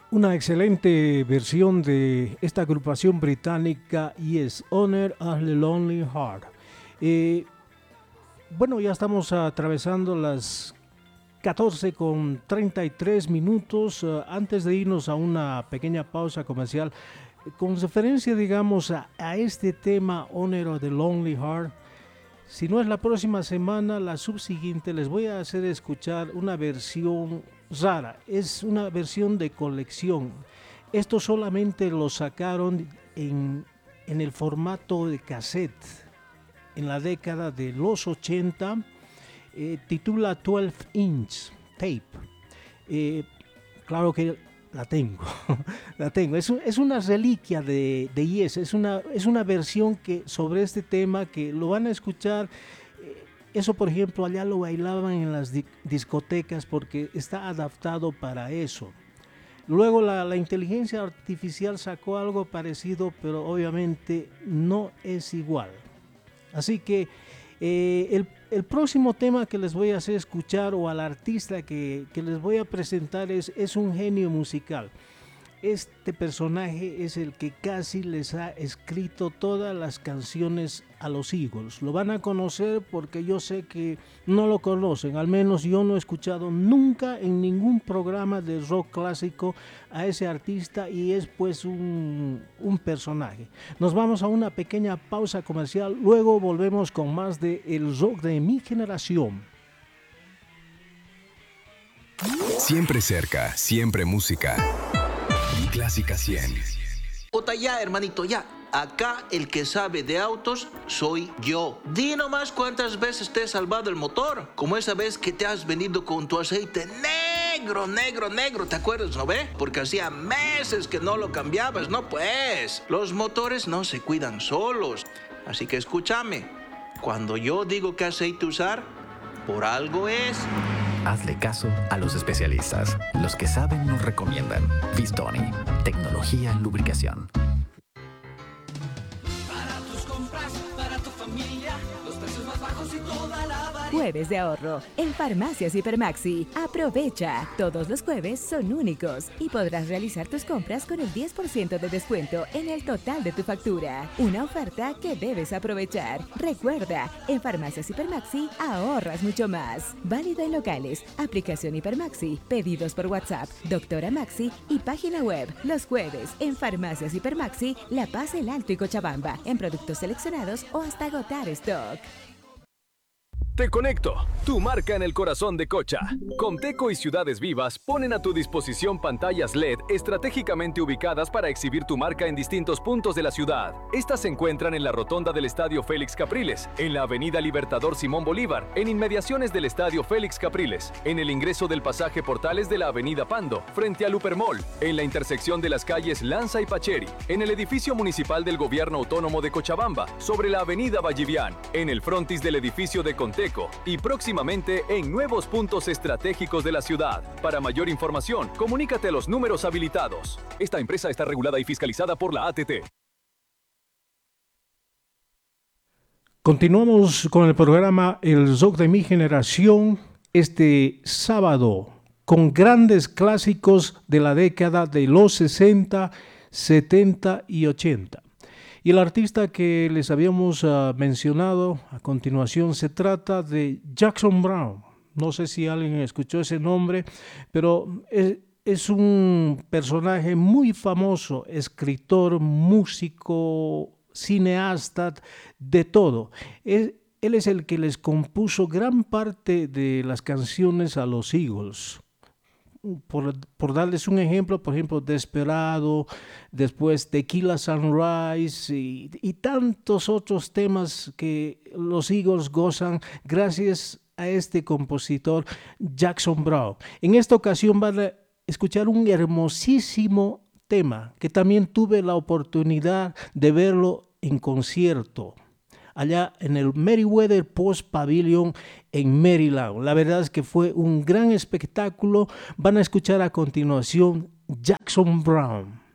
Una excelente versión de esta agrupación británica Yes, Honor of the Lonely Heart. Eh, bueno, ya estamos atravesando las 14 con 33 minutos. Antes de irnos a una pequeña pausa comercial, con referencia, digamos, a este tema Honor of the Lonely Heart, si no es la próxima semana, la subsiguiente les voy a hacer escuchar una versión rara. Es una versión de colección. Esto solamente lo sacaron en el formato de cassette en la década de los 80. Titula 12 Inch Tape. Claro que la tengo, la tengo. Es una reliquia de Yes, es una versión que sobre este tema que lo van a escuchar. Eso, por ejemplo, allá lo bailaban en las discotecas porque está adaptado para eso. Luego la inteligencia artificial sacó algo parecido, pero obviamente no es igual. Así que el próximo tema que les voy a hacer escuchar o al artista que les voy a presentar es un genio musical. Este personaje es el que casi les ha escrito todas las canciones a los Eagles. Lo van a conocer porque yo sé que no lo conocen. Al menos yo no he escuchado nunca en ningún programa de rock clásico a ese artista y es pues un personaje. Nos vamos a una pequeña pausa comercial. Luego volvemos con más de el rock de mi generación. Siempre cerca, siempre música. Clásica 100. Ota ya, hermanito, ya. Acá el que sabe de autos soy yo. Di nomás cuántas veces te he salvado el motor. Como esa vez que te has venido con tu aceite negro, ¿te acuerdas, no ve? Porque hacía meses que no lo cambiabas, ¿no? Pues, los motores no se cuidan solos. Así que escúchame, cuando yo digo qué aceite usar, por algo es. Hazle caso a los especialistas. Los que saben nos recomiendan. Vistoni, tecnología en lubricación. Para tus compras, para tu familia, los precios más bajos y toda la variedad. Jueves de ahorro en Farmacias Hipermaxi. Aprovecha. Todos los jueves son únicos y podrás realizar tus compras con el 10% de descuento en el total de tu factura. Una oferta que debes aprovechar. Recuerda, en Farmacias Hipermaxi ahorras mucho más. Válido en locales, aplicación Hipermaxi, pedidos por WhatsApp, Doctora Maxi y página web. Los jueves en Farmacias Hipermaxi, La Paz, El Alto y Cochabamba, en productos seleccionados o hasta agotar stock. Te conecto, tu marca en el corazón de Cocha. Comteco y Ciudades Vivas ponen a tu disposición pantallas LED estratégicamente ubicadas para exhibir tu marca en distintos puntos de la ciudad. Estas se encuentran en la rotonda del Estadio Félix Capriles, en la avenida Libertador Simón Bolívar, en inmediaciones del Estadio Félix Capriles, en el ingreso del pasaje Portales de la avenida Pando, frente al Lupermall, en la intersección de las calles Lanza y Pacheri, en el edificio municipal del Gobierno Autónomo de Cochabamba, sobre la avenida Vallivian, en el frontis del edificio de Comteco, y próximamente en nuevos puntos estratégicos de la ciudad. Para mayor información, comunícate a los números habilitados. Esta empresa está regulada y fiscalizada por la ATT. Continuamos con el programa El Rock de mi generación este sábado con grandes clásicos de la década de los 60, 70 y 80. Y el artista que les habíamos mencionado a continuación se trata de Jackson Browne. No sé si alguien escuchó ese nombre, pero es un personaje muy famoso, escritor, músico, cineasta, de todo. Él es el que les compuso gran parte de las canciones a los Eagles. Por darles un ejemplo, por ejemplo, Desperado, después Tequila Sunrise y tantos otros temas que los Eagles gozan gracias a este compositor Jackson Browne. En esta ocasión van a escuchar un hermosísimo tema que también tuve la oportunidad de verlo en concierto allá en el Meriwether Post Pavilion en Maryland. La verdad es que fue un gran espectáculo. Van a escuchar a continuación Jackson Browne.